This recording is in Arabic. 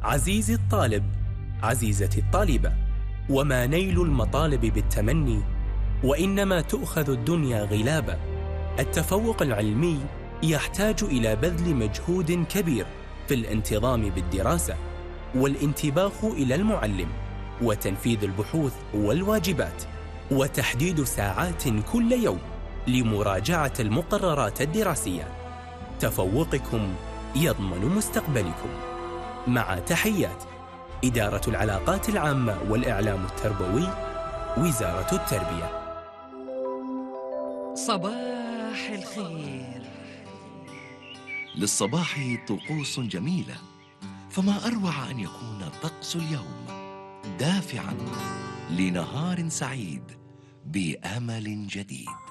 عزيزي الطالب، عزيزتي الطالبة، وما نيل المطالب بالتمني، وإنما تؤخذ الدنيا غلابا. التفوق العلمي يحتاج إلى بذل مجهود كبير في الانتظام بالدراسة، والانتباه إلى المعلم، وتنفيذ البحوث والواجبات، وتحديد ساعات كل يوم لمراجعة المقررات الدراسية. تفوقكم يضمن مستقبلكم. مع تحيات إدارة العلاقات العامة والإعلام التربوي، وزارة التربية. صباح الخير. للصباح طقوس جميلة، فما أروع أن يكون طقس اليوم دافعاً لنهار سعيد بأمل جديد.